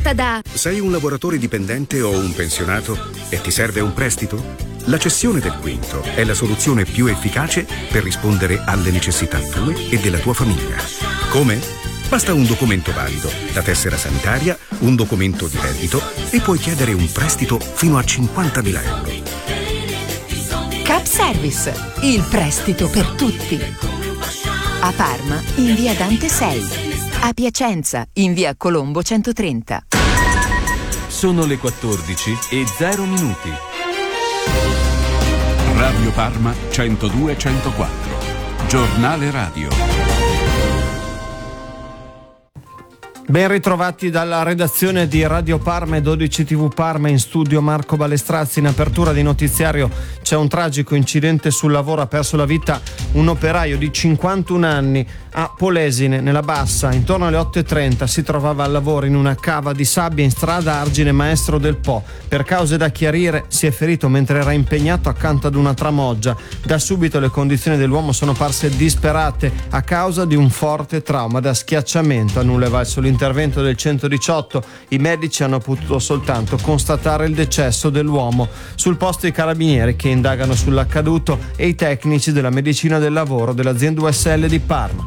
tratta da... Sei un lavoratore dipendente o un pensionato e ti serve un prestito? La cessione del quinto è la soluzione più efficace per rispondere alle necessità tue e della tua famiglia. Come? Basta un documento valido, la tessera sanitaria, un documento di reddito e puoi chiedere un prestito fino a 50.000 euro. Cap Service, il prestito per tutti. A Parma, in via Dante 6. A Piacenza, in via Colombo 130. Sono le 14:0. Radio Parma 102-104. Giornale radio. Ben ritrovati dalla redazione di Radio Parma e 12 TV Parma, in studio Marco Balestrazzi. In apertura di notiziario c'è un tragico incidente sul lavoro, ha perso la vita un operaio di 51 anni a Polesine, nella Bassa. Intorno alle 8:30 si trovava al lavoro in una cava di sabbia in strada Argine Maestro del Po. Per cause da chiarire si è ferito mentre era impegnato accanto ad una tramoggia. Da subito le condizioni dell'uomo sono parse disperate a causa di un forte trauma da schiacciamento. A nulla è valso l'intervento del 118, i medici hanno potuto soltanto constatare il decesso dell'uomo. Sul posto i carabinieri che indagano sull'accaduto e i tecnici della medicina del lavoro dell'azienda USL di Parma.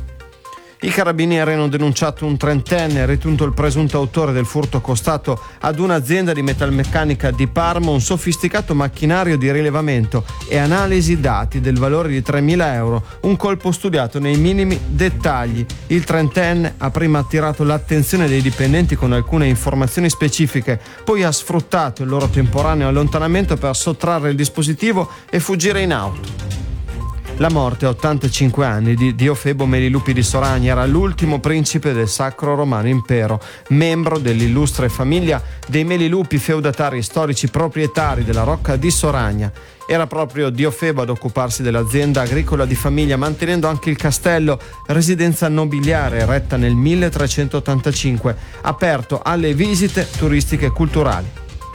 I carabinieri hanno denunciato un trentenne, ritenuto il presunto autore del furto costato ad un'azienda di metalmeccanica di Parma un sofisticato macchinario di rilevamento e analisi dati del valore di 3.000 euro, un colpo studiato nei minimi dettagli. Il trentenne ha prima attirato l'attenzione dei dipendenti con alcune informazioni specifiche, poi ha sfruttato il loro temporaneo allontanamento per sottrarre il dispositivo e fuggire in auto. La morte a 85 anni di Diofebo Melilupi di Soragna era l'ultimo principe del Sacro Romano Impero, membro dell'illustre famiglia dei Melilupi, feudatari storici proprietari della Rocca di Soragna. Era proprio Diofebo ad occuparsi dell'azienda agricola di famiglia, mantenendo anche il castello, residenza nobiliare eretta nel 1385, aperto alle visite turistiche e culturali.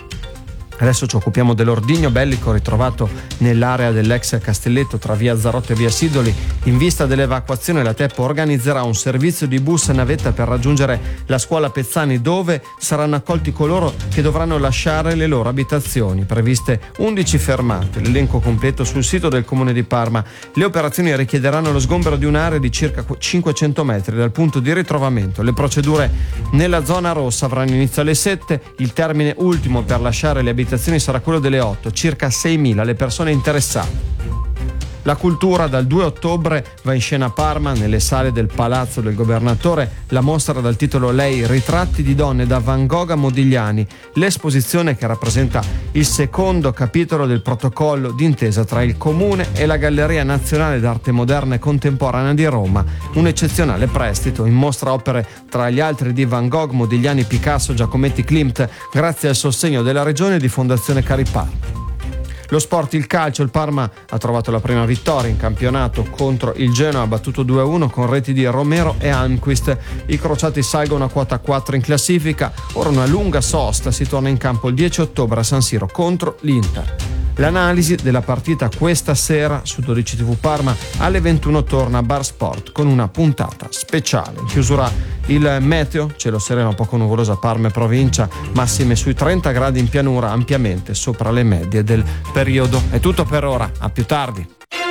Adesso ci occupiamo dell'ordigno bellico ritrovato nell'area dell'ex castelletto tra via Zarotto e via Sidoli. In vista dell'evacuazione la TEP organizzerà un servizio di bus e navetta per raggiungere la scuola Pezzani, dove saranno accolti coloro che dovranno lasciare le loro abitazioni. Previste 11 fermate, l'elenco completo sul sito del Comune di Parma. Le operazioni richiederanno lo sgombero di un'area di circa 500 metri dal punto di ritrovamento. Le procedure nella zona rossa avranno inizio alle 7, il termine ultimo per lasciare le abitazioni sarà quello delle 8, circa 6.000 le persone interessate. La cultura dal 2 ottobre va in scena a Parma, nelle sale del Palazzo del Governatore, la mostra dal titolo Lei, ritratti di donne da Van Gogh a Modigliani, l'esposizione che rappresenta il secondo capitolo del protocollo d'intesa tra il Comune e la Galleria Nazionale d'Arte Moderna e Contemporanea di Roma, un eccezionale prestito. In mostra opere tra gli altri di Van Gogh, Modigliani, Picasso, Giacometti, Klimt, grazie al sostegno della Regione e di Fondazione Cariparma. Lo sport, il calcio, il Parma ha trovato la prima vittoria in campionato contro il Genoa, battuto 2-1 con reti di Romero e Almquist. I crociati salgono a quota 4 in classifica. Ora una lunga sosta, si torna in campo il 10 ottobre a San Siro contro l'Inter. L'analisi della partita questa sera su 12 TV Parma alle 21 torna a Bar Sport con una puntata speciale. In chiusura il meteo, cielo sereno poco nuvoloso a Parma e provincia, massime sui 30 gradi in pianura, ampiamente sopra le medie del periodo. È tutto per ora, a più tardi.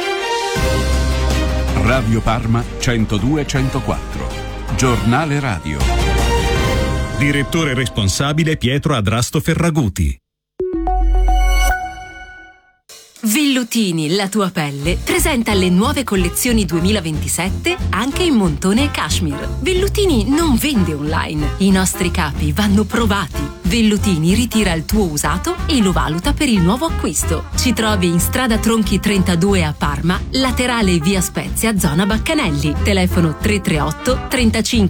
Radio Parma 102-104. Giornale radio. Direttore responsabile Pietro Adrasto Ferraguti. Vellutini, la tua pelle, presenta le nuove collezioni 2027 anche in montone e cashmere. Vellutini non vende online, i nostri capi vanno provati. Vellutini ritira il tuo usato e lo valuta per il nuovo acquisto. Ci trovi in strada Tronchi 32 a Parma, laterale via Spezia, zona Baccanelli. Telefono 338 35